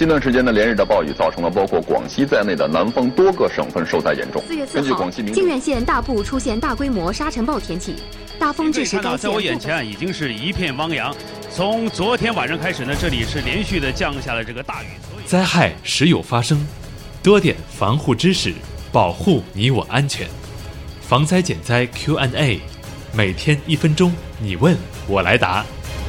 近段时间的连日的暴雨，造成了包括广西在内的南方多个省份受灾严重。 4月4号，靖远县大部出现大规模沙尘暴天气，大风致使该县。 在我眼前已经是一片汪洋。从昨天晚上开始呢，这里是连续的降下了这个大雨。 灾害时有发生，多点防护知识，保护你我安全。防灾减灾 Q&A， 每天1分钟，你问我来答。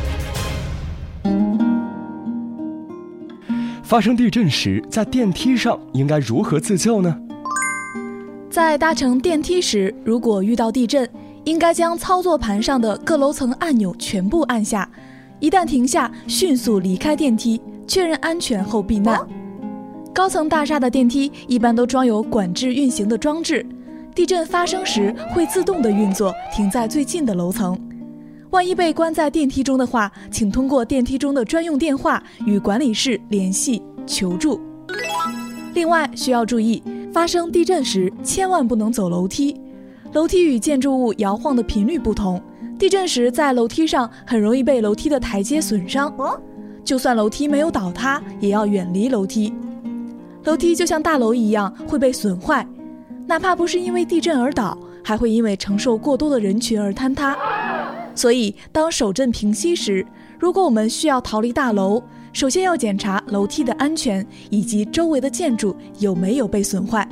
发生地震时，在电梯上应该如何自救呢？ 在搭乘电梯时，如果遇到地震，应该将操作盘上的各楼层按钮全部按下，一旦停下，迅速离开电梯，确认安全后避难。高层大厦的电梯一般都装有管制运行的装置，地震发生时会自动的运作，停在最近的楼层。万一被关在电梯中的话，请通过电梯中的专用电话与管理室联系求助。另外需要注意，发生地震时千万不能走楼梯，楼梯与建筑物摇晃的频率不同，地震时在楼梯上很容易被楼梯的台阶损伤。就算楼梯没有倒塌，也要远离楼梯。楼梯就像大楼一样会被损坏，哪怕不是因为地震而倒，还会因为承受过多的人群而坍塌。所以当首震平息时，如果我们需要逃离大楼，首先要检查楼梯的安全以及周围的建筑有没有被损坏。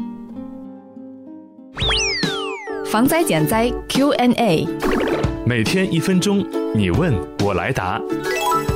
防灾减灾 Q&A， 每天1分钟，你问我来答。